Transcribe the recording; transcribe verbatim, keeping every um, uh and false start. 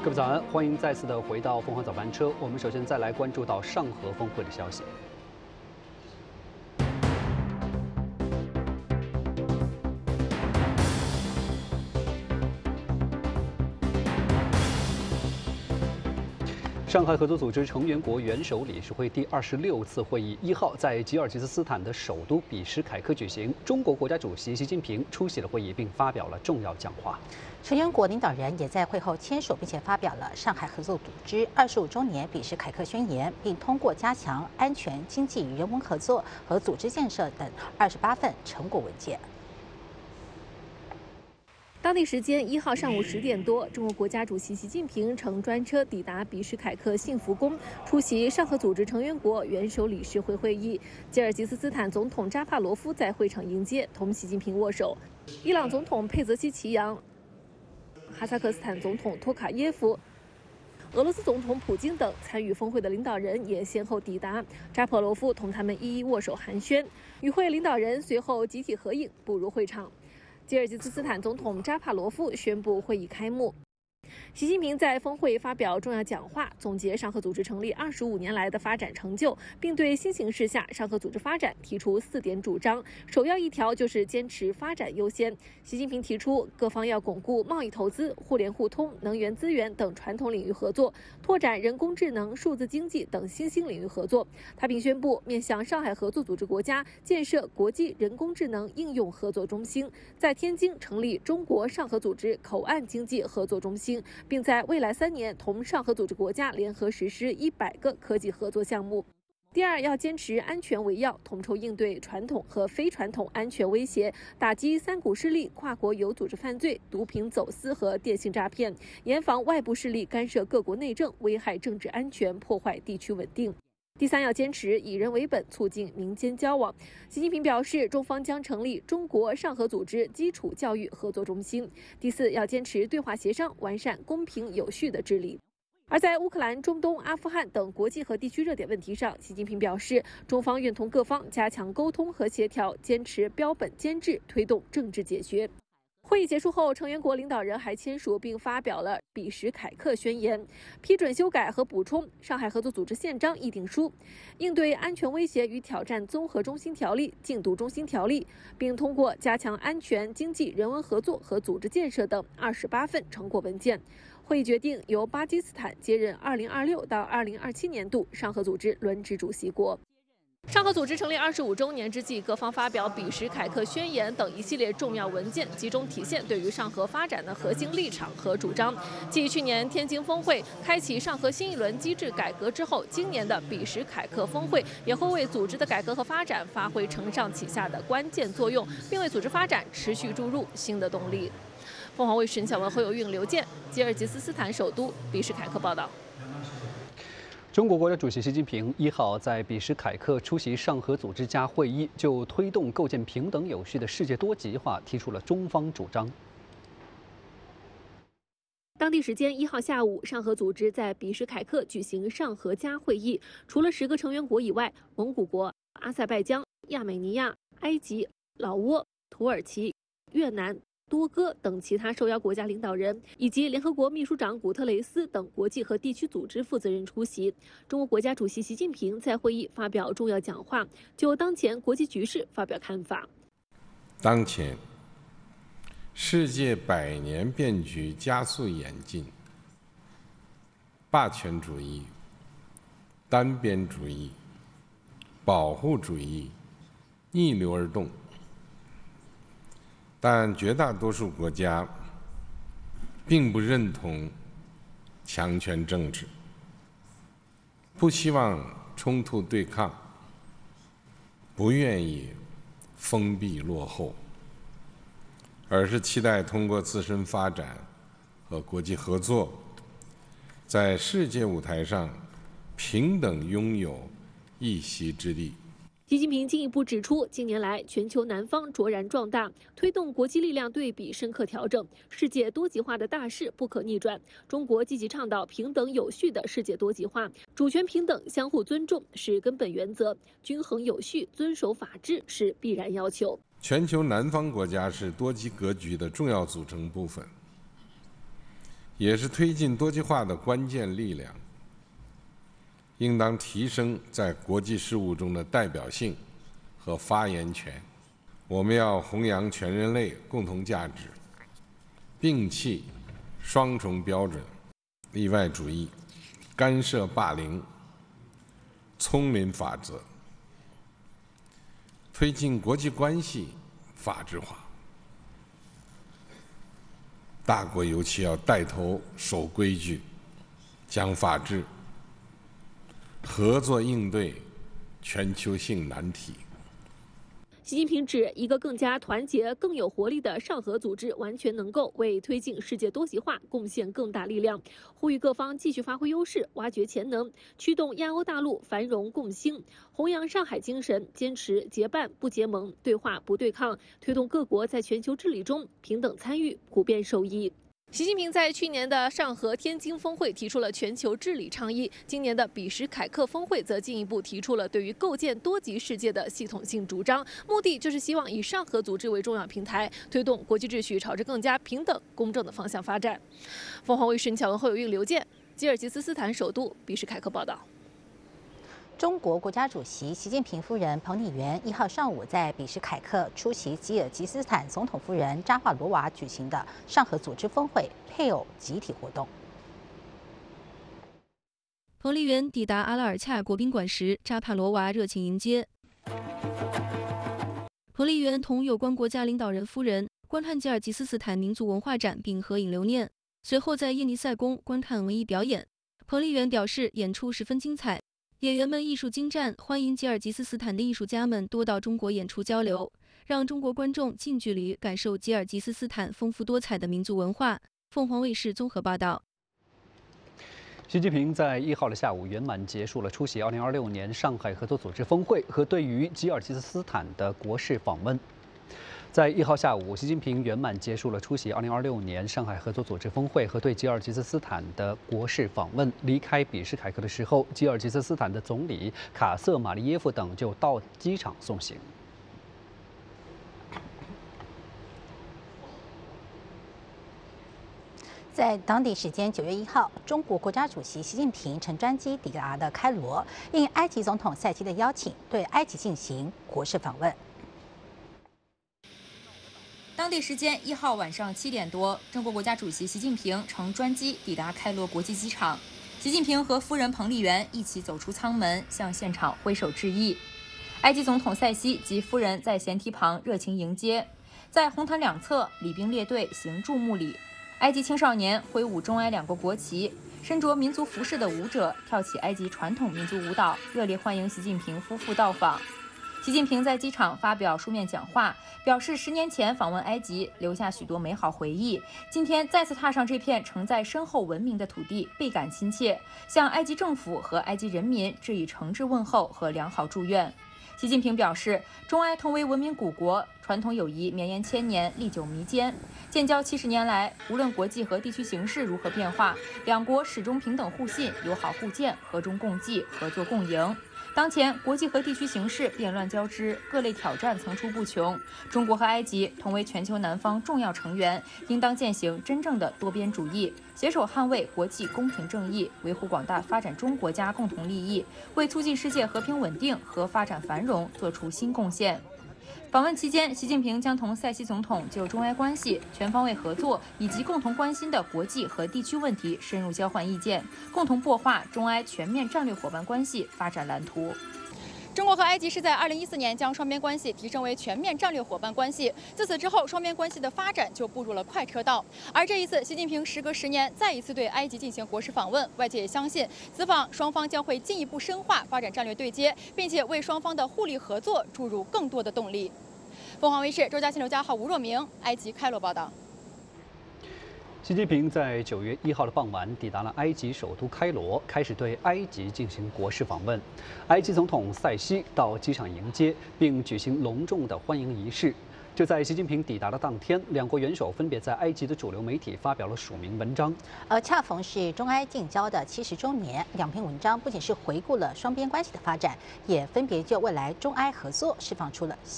各位早安，欢迎再次的回到凤凰早班车。我们首先再来关注到上合峰会的消息。上海合作组织成员国元首理事会第二十六次会议一号在吉尔吉斯斯坦的首都比什凯克举行。中国国家主席习近平出席了会议，并发表了重要讲话。 成员国领导人也在会后签署，并且发表了上海合作组织二十五周年比什凯克宣言，并通过加强安全、经济与人文合作和组织建设等二十八份成果文件。 当地时间一号上午十点多，中国国家主席习近平乘专车抵达比什凯克幸福宫，出席上合组织成员国元首理事会会议。吉尔吉斯斯坦总统扎帕罗夫在会场迎接，同习近平握手。伊朗总统佩泽西奇扬、哈萨克斯坦总统托卡耶夫、俄罗斯总统普京等参与峰会的领导人也先后抵达，扎帕罗夫同他们一一握手寒暄。与会领导人随后集体合影，步入会场。吉尔吉斯斯坦总统扎帕罗夫宣布会议开幕。习近平在峰会发表重要讲话，总结上合组织成立二十五年来的发展成就，并对新形势下上合组织发展提出四点主张。首要一条就是坚持发展优先。习近平提出，各方要巩固贸易投资、互联互通、能源资源等传统领域合作，拓展人工智能、数字经济等新兴领域合作。他并宣布，面向上海合作组织国家建设国际人工智能应用合作中心，在天津成立中国上合组织口岸经济合作中心，并在未来三年同上合组织国家联合实施一百个科技合作项目。第二，要坚持安全为要，统筹应对传统和非传统安全威胁，打击三股势力、跨国有组织犯罪、毒品走私和电信诈骗，严防外部势力干涉各国内政，危害政治安全，破坏地区稳定。第三，要坚持以人为本，促进民间交往。习近平表示，中方将成立中国上合组织基础教育合作中心。第四，要坚持对话协商，完善公平有序的治理。而在乌克兰、中东、阿富汗等国际和地区热点问题上，习近平表示，中方愿同各方加强沟通和协调，坚持标本兼治，推动政治解决。会议结束后，成员国领导人还签署并发表了比什凯克宣言，批准修改和补充上海合作组织宪章议定书，应对安全威胁与挑战综合中心条例、禁毒中心条例，并通过加强安全、经济、人文合作和组织建设等二十八份成果文件。会议决定由巴基斯坦接任二零二六到二零二七年度上合组织轮值主席国。上合组织成立二十五周年之际，各方发表比什凯克宣言等一系列重要文件，集中体现对于上合发展的核心立场和主张。继去年天津峰会开启上合新一轮机制改革之后，今年的比什凯克峰会也会为组织的改革和发展发挥承上启下的关键作用，并为组织发展持续注入新的动力。凤凰卫视小文、何有运、刘健，吉尔吉斯斯坦首都比什凯克报道。 中国国家主席习近平一号在比什凯克出席上合组织加会议，就推动构建平等有序的世界多极化提出了中方主张。 当地时间一号下午，上合组织在比什凯克举行上合加会议，除了十个成员国以外，蒙古国、阿塞拜疆、亚美尼亚、埃及、老挝、土耳其、越南、多哥等其他受邀国家领导人，以及联合国秘书长古特雷斯等国际和地区组织负责人出席。中国国家主席习近平在会议发表重要讲话，就当前国际局势发表看法。 当前世界百年变局加速演进，霸权主义、单边主义、保护主义逆流而动。但绝大多数国家并不认同强权政治，不希望冲突对抗，不愿意封闭落后，而是期待通过自身发展和国际合作，在世界舞台上平等拥有一席之地。 习近平进一步指出，近年来全球南方卓然壮大，推动国际力量对比深刻调整，世界多极化的大势不可逆转。中国积极倡导平等有序的世界多极化，主权平等、相互尊重是根本原则，均衡有序、遵守法治是必然要求。 全球南方国家是多极格局的重要组成部分， 也是推进多极化的关键力量，应当提升在国际事务中的代表性和发言权。我们要弘扬全人类共同价值，摒弃双重标准、例外主义、干涉霸凌、丛林法则，推进国际关系法治化。大国尤其要带头守规矩、讲法治，合作应对全球性难题。 习近平指，一个更加团结、更有活力的上合组织，完全能够为推进世界多极化贡献更大力量。呼吁各方继续发挥优势，挖掘潜能，驱动亚欧大陆繁荣共兴，弘扬上海精神，坚持结伴不结盟、对话不对抗，推动各国在全球治理中平等参与、普遍受益。习近平在去年的上合天津峰会提出了全球治理倡议，今年的比什凯克峰会则进一步提出了对于构建多极世界的系统性主张，目的就是希望以上合组织为重要平台，推动国际秩序朝着更加平等、公正的方向发展。凤凰卫视乔文、侯有运、刘健，吉尔吉斯斯坦首都比什凯克报道。 中国国家主席习近平夫人彭丽媛一号上午在比什凯克出席吉尔吉斯斯坦总统夫人扎华罗娃举行的上合组织峰会配偶集体活动。 彭丽媛抵达阿拉尔恰国宾馆时，扎帕罗娃热情迎接。彭丽媛同有关国家领导人夫人观看吉尔吉斯斯坦民族文化展并合影留念，随后在耶尼塞宫观看文艺表演。彭丽媛表示，演出十分精彩。演员们艺术精湛，欢迎吉尔吉斯斯坦的艺术家们多到中国演出交流，让中国观众近距离感受吉尔吉斯斯坦丰富多彩的民族文化。凤凰卫视综合报道。 习近平在一号的下午圆满结束了出席二零二六年上海合作组织峰会和对于吉尔吉斯斯坦的国事访问。在一号下午，习近平圆满结束了出席二零二六年上海合作组织峰会和对吉尔吉斯斯坦的国事访问。离开比什凯克的时候，吉尔吉斯斯坦的总理卡瑟马利耶夫等就到机场送行。 在当地时间九月一号，中国国家主席习近平乘专机抵达的开罗，应埃及总统塞西的邀请，对埃及进行国事访问。 当地时间一号晚上七点多，中国国家主席习近平乘专机抵达开罗国际机场。习近平和夫人彭丽媛一起走出舱门，向现场挥手致意。埃及总统塞西及夫人在舷梯旁热情迎接，在红毯两侧，礼兵列队行注目礼。埃及青少年挥舞中埃两国国旗，身着民族服饰的舞者跳起埃及传统民族舞蹈，热烈欢迎习近平夫妇到访。习近平在机场发表书面讲话，表示十年前访问埃及，留下许多美好回忆。今天再次踏上这片承载深厚文明的土地，倍感亲切，向埃及政府和埃及人民致以诚挚问候和良好祝愿。习近平表示，中埃同为文明古国，传统友谊绵延千年，历久弥坚。建交七十年来，无论国际和地区形势如何变化，两国始终平等互信、友好互鉴、和衷共济、合作共赢。当前国际和地区形势变乱交织，各类挑战层出不穷。中国和埃及同为全球南方重要成员，应当践行真正的多边主义，携手捍卫国际公平正义，维护广大发展中国家共同利益，为促进世界和平稳定和发展繁荣做出新贡献。访问期间，习近平将同塞西总统就中埃关系、全方位合作以及共同关心的国际和地区问题深入交换意见，共同擘画中埃全面战略伙伴关系发展蓝图。 中国和埃及是在二零一四年将双边关系提升为全面战略伙伴关系，自此之后，双边关系的发展就步入了快车道。而这一次，习近平时隔十年再一次对埃及进行国事访问，外界也相信此访双方将会进一步深化发展战略对接，并且为双方的互利合作注入更多的动力。凤凰卫视周嘉欣、刘家浩、吴若明，埃及开罗报道。 习近平在九月一号的傍晚抵达了埃及首都开罗，开始对埃及进行国事访问。埃及总统塞西到机场迎接，并举行隆重的欢迎仪式。就在习近平抵达的当天，两国元首分别在埃及的主流媒体发表了署名文章。 而恰逢是中埃建交的七十周年，两篇文章不仅是回顾了双边关系的发展，也分别就未来中埃合作释放出了